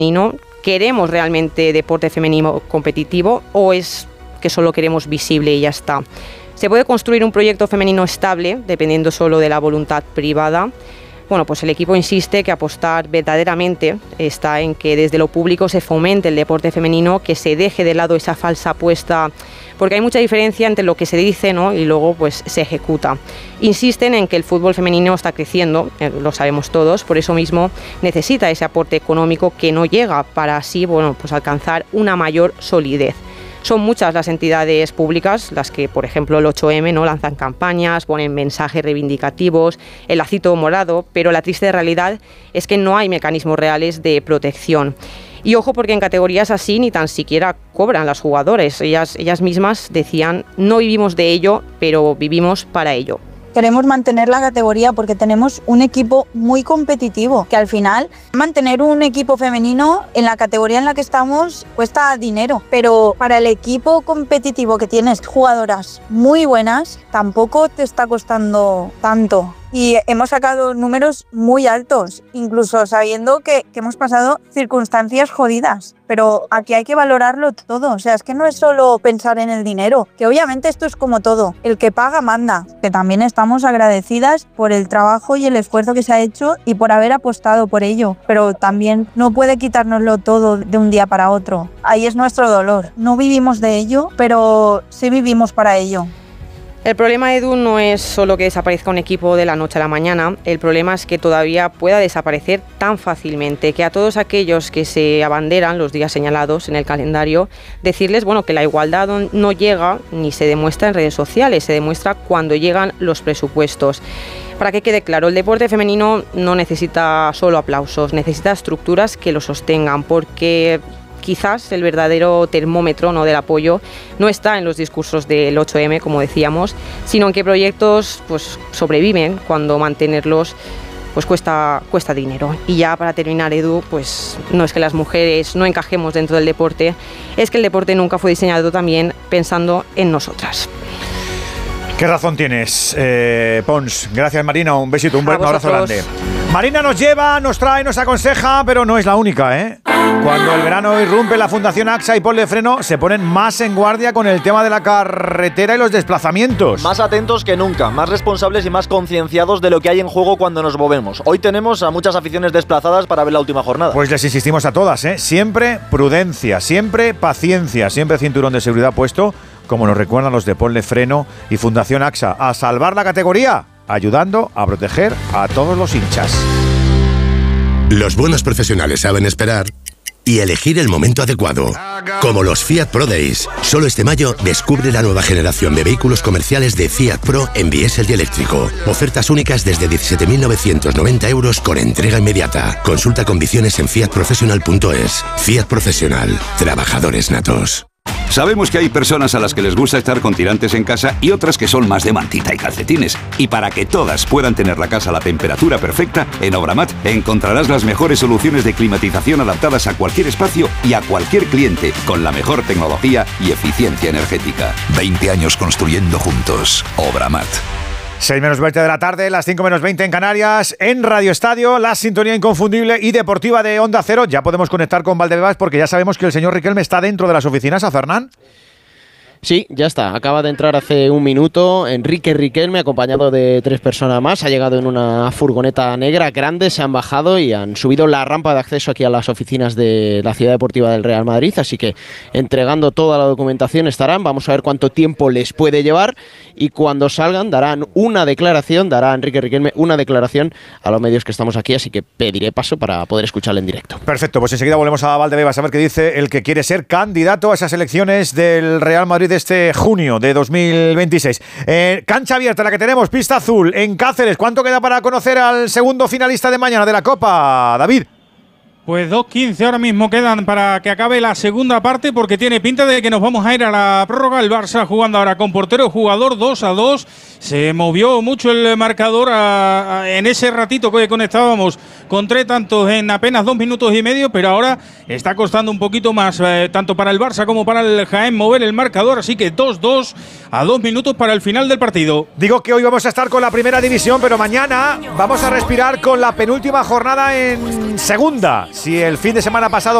femenino. ¿Queremos realmente deporte femenino competitivo o es que solo queremos visible y ya está? ¿Se puede construir un proyecto femenino estable dependiendo solo de la voluntad privada? Bueno, pues el equipo insiste que apostar verdaderamente está en que desde lo público se fomente el deporte femenino, que se deje de lado esa falsa apuesta, porque hay mucha diferencia entre lo que se dice, ¿no?, y luego pues se ejecuta. Insisten en que el fútbol femenino está creciendo, lo sabemos todos, por eso mismo necesita ese aporte económico que no llega para así, bueno, pues alcanzar una mayor solidez. Son muchas las entidades públicas las que, por ejemplo, el 8M, ¿no?, lanzan campañas, ponen mensajes reivindicativos, el lacito morado, pero la triste realidad es que no hay mecanismos reales de protección. Y ojo, porque en categorías así ni tan siquiera cobran las jugadoras. Ellas mismas decían, no vivimos de ello, pero vivimos para ello. Queremos mantener la categoría porque tenemos un equipo muy competitivo, que al final mantener un equipo femenino en la categoría en la que estamos cuesta dinero, pero para el equipo competitivo que tienes jugadoras muy buenas, tampoco te está costando tanto. Y hemos sacado números muy altos, incluso sabiendo que hemos pasado circunstancias jodidas. Pero aquí hay que valorarlo todo, o sea, es que no es solo pensar en el dinero, que obviamente esto es como todo, el que paga manda, que también estamos agradecidas por el trabajo y el esfuerzo que se ha hecho y por haber apostado por ello, pero también no puede quitárnoslo todo de un día para otro. Ahí es nuestro dolor, no vivimos de ello, pero sí vivimos para ello. El problema, Edu, no es solo que desaparezca un equipo de la noche a la mañana, el problema es que todavía pueda desaparecer tan fácilmente, que a todos aquellos que se abanderan los días señalados en el calendario, decirles, bueno, que la igualdad no llega ni se demuestra en redes sociales, se demuestra cuando llegan los presupuestos. Para que quede claro, el deporte femenino no necesita solo aplausos, necesita estructuras que lo sostengan, porque quizás el verdadero termómetro, ¿no?, del apoyo no está en los discursos del 8M, como decíamos, sino en que proyectos pues sobreviven cuando mantenerlos pues cuesta dinero. Y ya para terminar, Edu, pues no es que las mujeres no encajemos dentro del deporte, es que el deporte nunca fue diseñado también pensando en nosotras. ¿Qué razón tienes, Pons? Gracias, Marina. Un besito, un abrazo grande. Marina nos lleva, nos trae, nos aconseja, pero no es la única, ¿eh? Cuando el verano irrumpe, la Fundación AXA y Ponle Freno se ponen más en guardia con el tema de la carretera y los desplazamientos. Más atentos que nunca, más responsables y más concienciados de lo que hay en juego cuando nos movemos. Hoy tenemos a muchas aficiones desplazadas para ver la última jornada. Pues les insistimos a todas, ¿eh? Siempre prudencia, siempre paciencia, siempre cinturón de seguridad puesto, como nos recuerdan los de Ponle Freno y Fundación AXA, a salvar la categoría, ayudando a proteger a todos los hinchas. Los buenos profesionales saben esperar y elegir el momento adecuado. Como los Fiat Pro Days. Solo este mayo descubre la nueva generación de vehículos comerciales de Fiat Pro en diésel y eléctrico. Ofertas únicas desde 17.990 euros con entrega inmediata. Consulta condiciones en fiatprofessional.es. Fiat Professional. Trabajadores natos. Sabemos que hay personas a las que les gusta estar con tirantes en casa y otras que son más de mantita y calcetines. Y para que todas puedan tener la casa a la temperatura perfecta, en Obramat encontrarás las mejores soluciones de climatización adaptadas a cualquier espacio y a cualquier cliente, con la mejor tecnología y eficiencia energética. 20 años construyendo juntos. Obramat. 6 menos 20 de la tarde, las 5 menos 20 en Canarias, en Radio Estadio, la sintonía inconfundible y deportiva de Onda Cero. Ya podemos conectar con Valdebebas porque ya sabemos que el señor Riquelme está dentro de las oficinas. ¿A Fernán? Sí, ya está. Acaba de entrar hace un minuto Enrique Riquelme, acompañado de 3 personas más. Ha llegado en una furgoneta negra grande, se han bajado y han subido la rampa de acceso aquí a las oficinas de la Ciudad Deportiva del Real Madrid. Así que entregando toda la documentación estarán. Vamos a ver cuánto tiempo les puede llevar y cuando salgan dará Enrique Riquelme una declaración a los medios que estamos aquí. Así que pediré paso para poder escucharle en directo. Perfecto, pues enseguida volvemos a Valdebebas a ver qué dice el que quiere ser candidato a esas elecciones del Real Madrid de este junio de 2026. Cancha abierta, la que tenemos, pista azul en Cáceres. ¿Cuánto queda para conocer al segundo finalista de mañana de la Copa, David? Pues 2:15 ahora mismo quedan para que acabe la segunda parte, porque tiene pinta de que nos vamos a ir a la prórroga. El Barça jugando ahora con portero jugador 2-2 Se movió mucho el marcador en ese ratito que conectábamos con 3 tantos en apenas 2 minutos y medio, pero ahora está costando un poquito más, tanto para el Barça como para el Jaén, mover el marcador, así que 2-2 a 2 minutos para el final del partido. Digo que hoy vamos a estar con la primera división, pero mañana vamos a respirar con la penúltima jornada en segunda. Si el fin de semana pasado